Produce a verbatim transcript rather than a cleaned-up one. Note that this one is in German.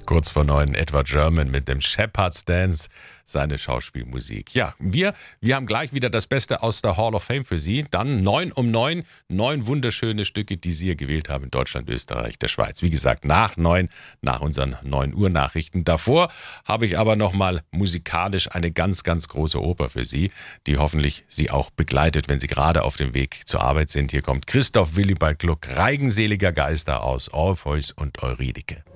Kurz vor neun Edward German mit dem Shepherd's Dance, seine Schauspielmusik. Ja, wir, wir haben gleich wieder das Beste aus der Hall of Fame für Sie. Dann neun um neun, neun wunderschöne Stücke, die Sie hier gewählt haben in Deutschland, Österreich, der Schweiz. Wie gesagt, nach neun, nach unseren neun Uhr Nachrichten. Davor habe ich aber nochmal musikalisch eine ganz, ganz große Oper für Sie, die hoffentlich Sie auch begleitet, wenn Sie gerade auf dem Weg zur Arbeit sind. Hier kommt Christoph Willibald Gluck, Reigenseliger Geister aus Orpheus und Eurydike.